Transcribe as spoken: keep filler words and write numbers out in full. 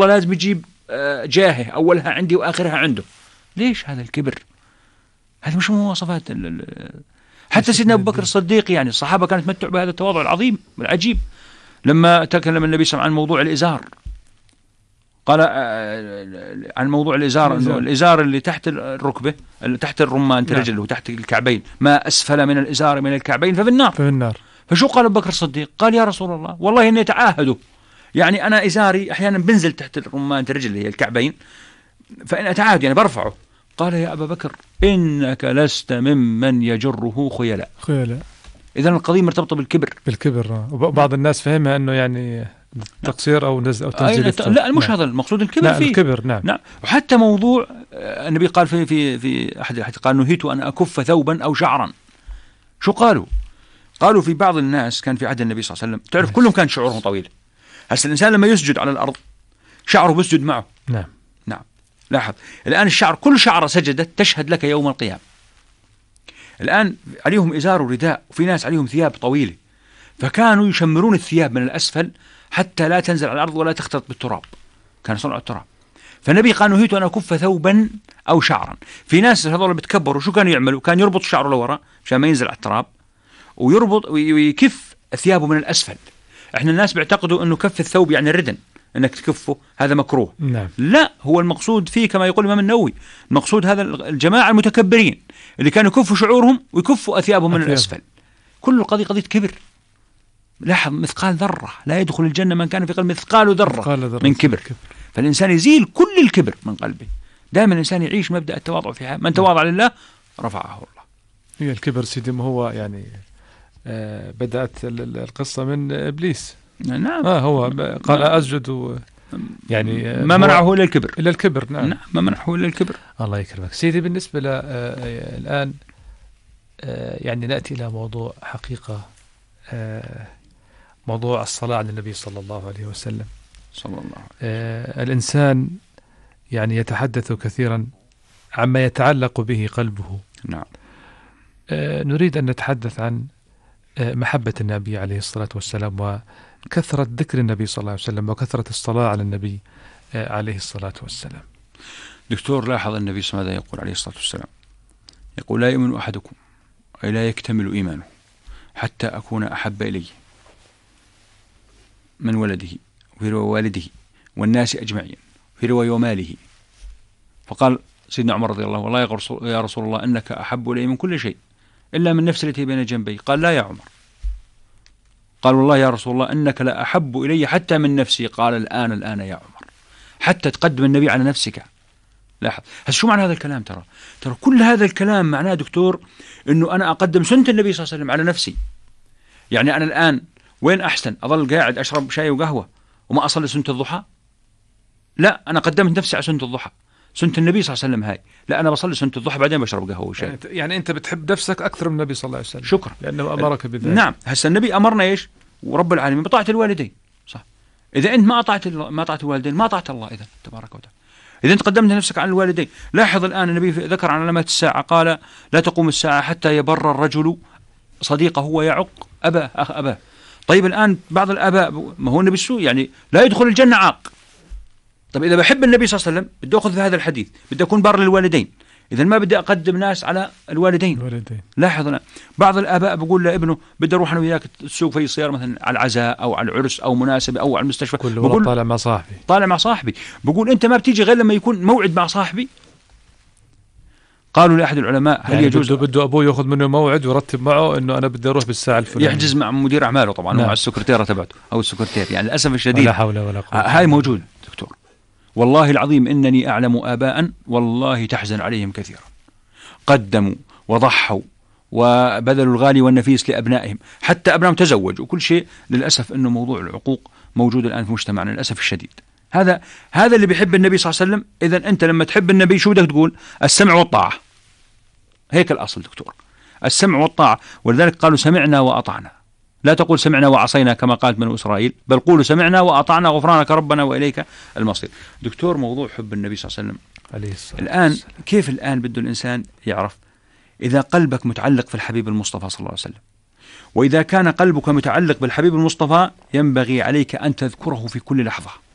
والله لازم يجيب جاهه أولها عندي وآخرها عنده. ليش هذا الكبر؟ هذا مش مواصفات. حتى سيدنا أبو بكر الصديق يعني الصحابة كانت تمتع بهذا التواضع العظيم والعجيب. لما تكلم النبي صلى الله عليه وسلم عن موضوع الإزار قال عن موضوع الإزار أنه الإزار اللي تحت الركبة اللي تحت الرمان الرجل وتحت الكعبين ما أسفل من الإزار من الكعبين ففي النار. ففي النار. فشو قال أبو بكر الصديق؟ قال يا رسول الله والله إني أتعاهده، يعني أنا إزاري أحيانا بنزل تحت الرمان الرجل اللي هي الكعبين فإن أتعاهد يعني برفعه. قال يا أبا بكر إنك لست ممن يجره خيلاء. خيلاء. إذا القضية مرتبطة بالكبر. بالكبر. وبعض الناس فهمها أنه يعني تقصير أو نزل أو تنزيل. لا مش نعم. هذا المقصود الكبر لا فيه. الكبر نعم. نعم. وحتى موضوع النبي قال في في في أحد الحديث قال نهيت أن أكف ثوبا أو شعرا. شو قالوا؟ قالوا في بعض الناس كان في عهد النبي صلى الله عليه وسلم تعرف نعم. كلهم كان شعورهم طويل. هسه الإنسان لما يسجد على الأرض شعره بيسجد معه. نعم. نعم. لاحظ الآن الشعر كل شعرة سجدت تشهد لك يوم القيامة. الآن عليهم إزار ورداء وفي ناس عليهم ثياب طويلة فكانوا يشمرون الثياب من الأسفل حتى لا تنزل على الأرض ولا تختلط بالتراب. كان صنع التراب. فالنبي قال نهيت أن أكف ثوبا أو شعرا. في ناس هذول بتكبروا شو كانوا يعملوا؟ كان يربط شعره لورا عشان ما ينزل على التراب ويربط ويكف ثيابه من الأسفل. احنا الناس بيعتقدوا أنه كف الثوب يعني الردن انك تكفه هذا مكروه. نعم. لا هو المقصود فيه كما يقول الإمام النووي المقصود هذا الجماعة المتكبرين اللي كانوا يكفوا شعورهم ويكفوا أثيابهم من الأسفل. كل القضية قضية كبر. لاحظ مثقال ذرة لا يدخل الجنة من كان في قلبه مثقال ذرة من كبر. كبر. فالإنسان يزيل كل الكبر من قلبه. دائما الإنسان يعيش مبدأ التواضع في حياة. من تواضع لله رفعه الله. هي الكبر سيدي ما هو يعني آه بدأت القصة من إبليس. نعم. آه هو قال نعم. أسجد و يعني ما منعه إلا الكبر. إلا الكبر. نعم. نعم. ما منعه إلا الكبر. الله يكرمك سيدي. بالنسبة ل آه الآن آه يعني نأتي إلى موضوع حقيقة آه موضوع الصلاة على النبي صلى الله عليه وسلم. صلى الله عليه وسلم. آه الإنسان يعني يتحدث كثيرا عما يتعلق به قلبه. نعم. آه نريد أن نتحدث عن آه محبة النبي عليه الصلاة والسلام وكثرة ذكر النبي صلى الله عليه وسلم وكثرة الصلاة على النبي آه عليه الصلاة والسلام. دكتور لاحظ النبي صلى الله عليه وسلم يقول عليه الصلاة والسلام يقول لا يؤمن أحدكم أي لا يكتمل إيمانه حتى أكون أحب إليه من ولده وفي رواية والده والناس أجمعين في رواية وماله. فقال سيدنا عمر رضي الله والله يا رسول الله أنك أحب إلي من كل شيء إلا من نفس التي بين جنبي. قال لا يا عمر. قال والله يا رسول الله أنك لا أحب إلي حتى من نفسي. قال الآن الآن يا عمر حتى تقدم النبي على نفسك. لاحظ هل شو معنى هذا الكلام؟ ترى ترى كل هذا الكلام معناه دكتور أنه أنا أقدم سنة النبي صلى الله عليه وسلم على نفسي. يعني أنا الآن وين أحسن أظل قاعد أشرب شاي وقهوة وما أصلي سنة الضحى؟ لا أنا قدمت نفسي على سنة الضحى. سنة النبي صلى الله عليه وسلم هاي لا أنا بصلي سنة الضحى بعدين بشرب قهوة وشاي. يعني أنت بتحب نفسك أكثر من النبي صلى الله عليه وسلم. شكرا. لأنه أمرك بذلك. نعم. هسا النبي أمرنا إيش ورب العالمين بطاعة الوالدين صح. إذا أنت ما أطعت ما أطعت الوالدين ما أطعت الله إذا تبارك وتعالى. إذا أنت قدمت نفسك عن الوالدين. لاحظ الآن النبي ذكر عن علامات الساعة قال لا تقوم الساعة حتى يبر الرجل صديقه ويعق أباه أخ أباه. طيب الآن بعض الآباء ما هو النبي السوء يعني لا يدخل الجنة عاق. طيب إذا بحب النبي صلى الله عليه وسلم بدي أخذ في هذا الحديث بدي أكون بار للوالدين. إذا ما بدي أقدم ناس على الوالدين. الوالدين. لاحظ الآن بعض الآباء بقول لابنه بدي أروح أنا وياك السوق في سيارة مثلا على العزاء أو على العرس أو مناسبة أو على المستشفى. بقول طالع مع صاحبي. طالع مع صاحبي. بقول أنت ما بتيجي غير لما يكون موعد مع صاحبي. قالوا لأحد العلماء هل يعني يجوز بده, بده أبوه يأخذ منه موعد ويرتب معه إنه أنا بدي أروح بالساعة الفلانية. يحجز مع مدير أعماله طبعا نعم. ومع السكرتيرة تبعته أو السكرتير. يعني للأسف الشديد ولا حول ولا قوة. هاي موجود دكتور. والله العظيم إنني أعلم آباء والله تحزن عليهم كثيرا قدموا وضحوا وبذلوا الغالي والنفيس لأبنائهم حتى أبنائهم تزوجوا وكل شيء. للأسف أنه موضوع العقوق موجود الآن في مجتمعنا للأسف الشديد. هذا هذا اللي بيحب النبي صلى الله عليه وسلم. إذا أنت لما تحب النبي شو بدك تقول؟ السمع والطاعة. هيك الأصل دكتور السمع والطاعة. ولذلك قالوا سمعنا وأطعنا. لا تقول سمعنا وعصينا كما قالت بنو إسرائيل بل قولوا سمعنا وأطعنا غفرانك ربنا وإليك المصير. دكتور موضوع حب النبي صلى الله عليه وسلم عليه الصلاة الآن والسلام. كيف الآن بده الإنسان يعرف إذا قلبك متعلق في الحبيب المصطفى صلى الله عليه وسلم وإذا كان قلبك متعلق بالحبيب المصطفى ينبغي عليك أن تذكره في كل لحظة.